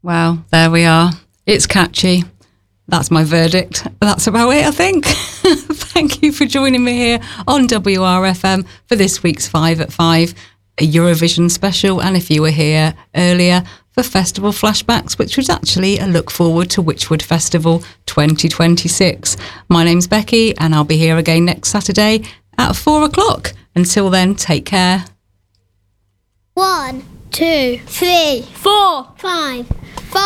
Well, there we are. It's catchy. That's my verdict. That's about it, I think. Thank you for joining me here on WRFM for this week's 5 at 5, a Eurovision special. And if you were here earlier for Festival Flashbacks, which was actually a look forward to Witchwood Festival 2026. My name's Becky, and I'll be here again next Saturday at 4 o'clock. Until then, take care. 1, 2, 3, 4, 5.